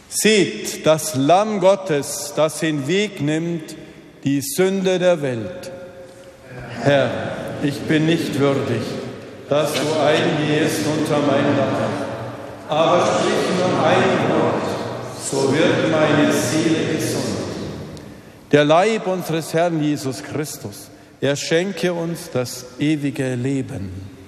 Seht, das Lamm Gottes, das hinwegnimmt die Sünde der Welt. Herr, ich bin nicht würdig, dass du eingehst unter mein Dach, aber sprich nur ein Wort, so wird meine Seele gesund. Der Leib unseres Herrn Jesus Christus, er schenke uns das ewige Leben.